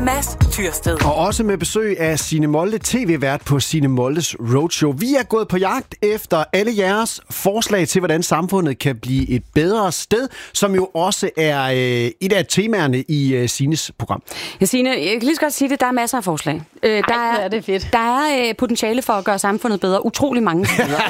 Mads Tyrsted. Og også med besøg af Signe Molde, tv-vært på Signe Moldes Roadshow. Vi er gået på jagt efter alle jeres forslag til, hvordan samfundet kan blive et bedre sted, som jo også er et af temaerne i Signes program. Ja, Signe, jeg kan lige så godt sige det, der er masser af forslag. Der er potentiale for at gøre samfundet bedre. Utrolig mange.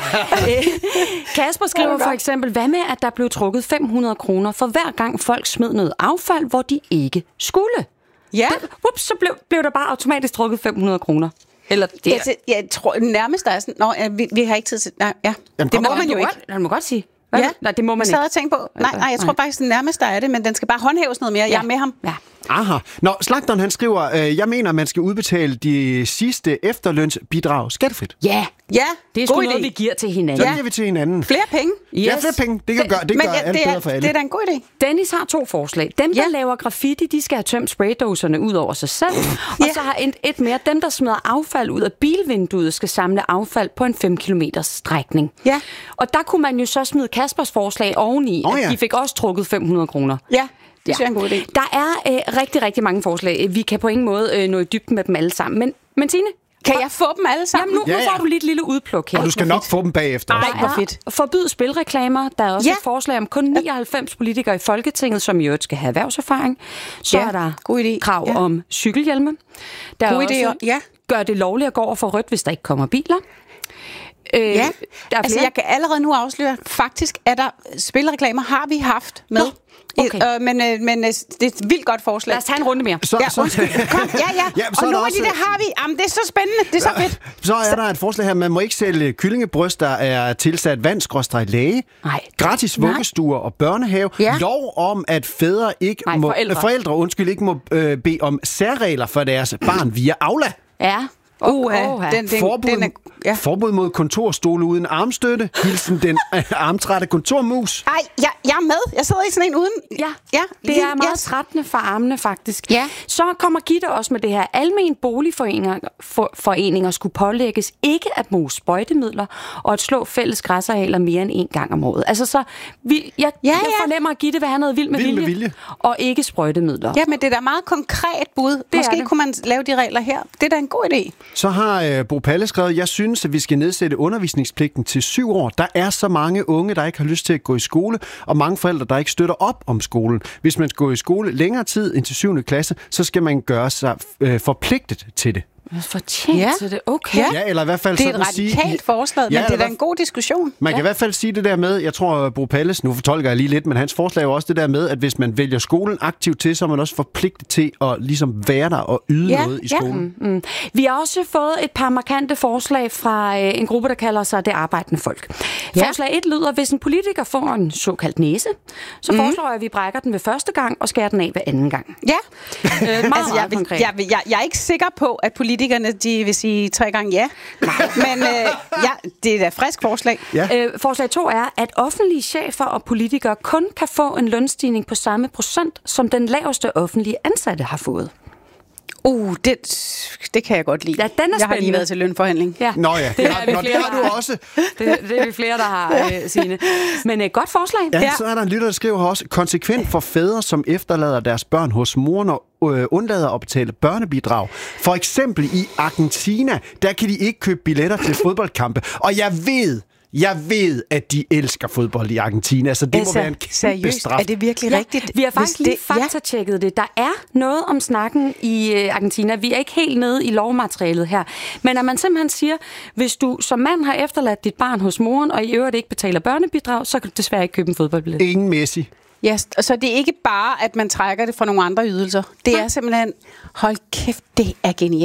Kasper skriver for eksempel, hvad med, at der blev trukket 500 kroner for hver gang folk smed noget affald, hvor de ikke skulle? Ja. Så blev der bare automatisk trukket 500 kroner. Eller det. Jeg tror nærmest, der er sådan... vi har ikke tid til... Nej, ja. Jamen, det må man jo ikke. Man må godt sige. Ja. Nej, det må man ikke. ikke. Jeg sad og tænkte på... Nej, jeg tror faktisk, nærmest der er det, men den skal bare håndhæves noget mere. Jeg er med ham. Ja. Aha. Nå, slagteren han skriver, jeg mener, man skal udbetale de sidste efterlønsbidrag skattefrit. Ja, det er sgu noget, idé. vi giver til hinanden. Så giver vi til hinanden. Flere penge. Yes. Ja, flere penge. Det kan gøre alt bedre for alle. Det er da en god idé. Dennis har 2 forslag. Dem, der laver graffiti, de skal have tømt spraydoserne ud over sig selv. Og så har et mere. Dem, der smider affald ud af bilvinduet, skal samle affald på en 5 km strækning. Ja. Og der kunne man jo så smide Kaspers forslag oveni, at de fik også trukket 500 kroner. Ja. Det synes jeg er en god idé. Der er rigtig, rigtig mange forslag. Vi kan på ingen måde nå i dybden med dem alle sammen. Men Signe, kan jeg få dem alle sammen? Jamen nu får du lige et lille udpluk her. Og du skal nok få dem bagefter. Ej, hvor fedt. Forbyd spilreklamer. Der er også et forslag om kun 99 politikere i Folketinget, som i øvrigt skal have erhvervserfaring. Så er der krav om cykelhjelme. Der er også gør det lovligt at gå over for rødt, hvis der ikke kommer biler. Der er jeg kan allerede nu afsløre, faktisk er der spilreklamer, har vi haft med. Okay. Men det er et vildt godt forslag. Lad os tage en runde mere. Kom, og nogle af de der har vi. Jamen, det er så spændende. Det er så fedt. Så er der et forslag her. Man må ikke sælge kyllingebryst, der er tilsat vand/læge. Nej. Gratis vuggestuer og børnehave. Ja. Lov om, at forældre ikke må bede om særregler for deres barn via Aula. Ja. Forbud mod kontorstole uden armstøtte. Hilsen den armtrætte kontormus. Ej, jeg er med. Jeg sidder i sådan en uden... Ja, det er meget trættende for armene, faktisk. Ja. Så kommer Gitte også med det her. Almen boligforeninger skulle pålægges ikke at bruge sprøjtemidler og at slå fælles græsarealer mere end 1 gang om året. Altså så... Jeg fornemmer, at Gitte vil have noget vild med vilje. Og ikke sprøjtemidler. Ja, men det er da meget konkret bud. Måske kunne man lave de regler her. Det er da en god idé. Så har Bo Palle skrevet, jeg synes, at vi skal nedsætte undervisningspligten til 7 år. Der er så mange unge, der ikke har lyst til at gå i skole, og mange forældre, der ikke støtter op om skolen. Hvis man skal gå i skole længere tid end til 7. klasse, så skal man gøre sig forpligtet til det. Fortjent til det, okay. Ja, eller i hvert fald det er et radikalt forslag, men det er da en god diskussion. Man kan i hvert fald sige det der med, jeg tror, Bo Palles, nu fortolker jeg lige lidt, men hans forslag er jo også det der med, at hvis man vælger skolen aktivt til, så er man også forpligtet til at ligesom være der og yde noget i skolen. Vi har også fået et par markante forslag fra en gruppe, der kalder sig Det Arbejdende Folk. Forslag 1 lyder, hvis en politiker får en såkaldt næse, så foreslår jeg, at vi brækker den ved første gang og skærer den af ved anden gang. Ja. Meget konkret. Jeg er ikke sikker på, at politikerne, de vil sige 3 gange ja. Men det er da et frisk forslag. Ja. Forslag 2 er, at offentlige chefer og politikere kun kan få en lønstigning på samme procent, som den laveste offentlige ansatte har fået. Det kan jeg godt lide. Ja, den er spændende. Jeg har lige været til lønforhandling. Ja. Nå ja, det har du også. Det er vi flere, der har, Signe. Men et godt forslag. Ja, så er der en lytter, der skriver også, konsekvent for fædre, som efterlader deres børn hos moren og undlader at betale børnebidrag. For eksempel i Argentina, der kan de ikke købe billetter til fodboldkampe. Og jeg ved, at de elsker fodbold i Argentina, så det må være en kæmpe straf. Er det virkelig rigtigt? Vi har faktisk lige faktatjekket det. Der er noget om snakken i Argentina. Vi er ikke helt nede i lovmaterialet her. Men at man simpelthen siger, hvis du som mand har efterladt dit barn hos moren, og i øvrigt ikke betaler børnebidrag, så kan du desværre ikke købe en fodboldbillet. Ingen Messi. Ja, og så det er ikke bare, at man trækker det fra nogle andre ydelser. Det er simpelthen, hold kæft, det er genialt.